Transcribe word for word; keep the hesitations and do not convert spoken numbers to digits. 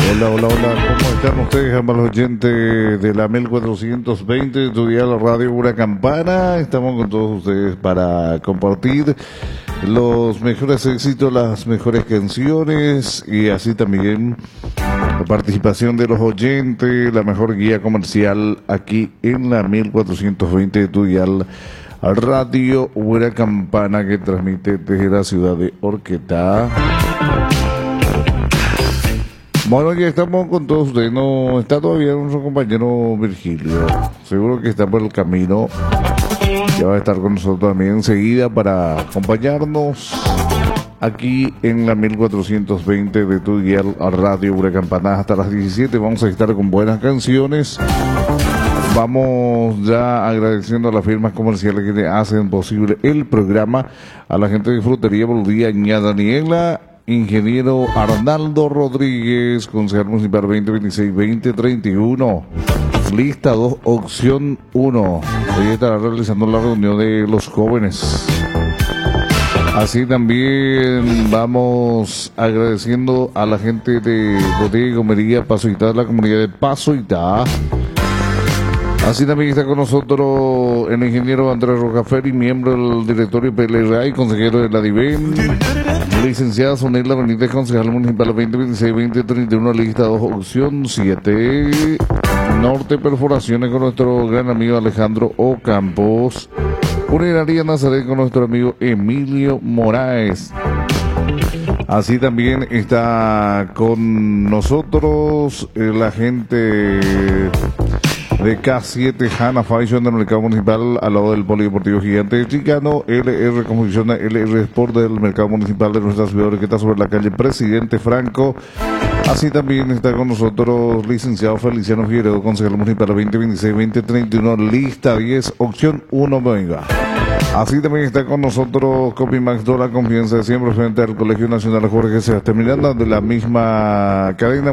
Hola, hola, hola, ¿cómo están ustedes, amables oyentes de la mil cuatrocientos veinte de tu día la radio Una Campana? Estamos con todos ustedes para compartir los mejores éxitos, las mejores canciones y así también la participación de los oyentes, la mejor guía comercial aquí en la mil cuatrocientos veinte de tu dial radio Una Campana, que transmite desde la ciudad de Horquetá. Bueno, ya estamos con todos ustedes. No está todavía nuestro compañero Virgilio. Seguro que está por el camino. Ya va a estar con nosotros también enseguida para acompañarnos aquí en la mil cuatrocientos veinte de tu dial radio Una Campana hasta las diecisiete. Vamos a estar con buenas canciones. Vamos ya agradeciendo a las firmas comerciales que hacen posible el programa, a la gente de Frutería Bolivia, ña Daniela, ingeniero Arnaldo Rodríguez, concejal municipal veinte veintiséis veinte treinta y uno, lista dos, opción uno. Hoy estará realizando la reunión de los jóvenes. Así también vamos agradeciendo a la gente de Bodega y Comería Paso Itá, de la comunidad de Paso Itá. Así también está con nosotros el ingeniero Andrés Rocaferi, miembro del directorio P L R A y consejero de la DIVEN. Licenciada Sonela Benítez, concejal municipal veinte veintiséis veinte treinta y uno, lista dos, opción siete. Norte Perforaciones con nuestro gran amigo Alejandro Ocampos. Funeraria Nazaret con nuestro amigo Emilio Moraes. Así también está con nosotros eh, la gente de K siete Hanna Fashion del mercado municipal al lado del Polideportivo Gigante de Chicano. L R Confecciona, L R Sport del mercado municipal de nuestra ciudad, que está sobre la calle Presidente Franco. Así también está con nosotros licenciado Feliciano Figueredo, concejal municipal veinte veintiséis veinte treinta y uno, lista diez, opción uno, venga. Así también está con nosotros Copimax, la confianza de siempre frente al Colegio Nacional Jorge Sebastián Miranda, de la misma cadena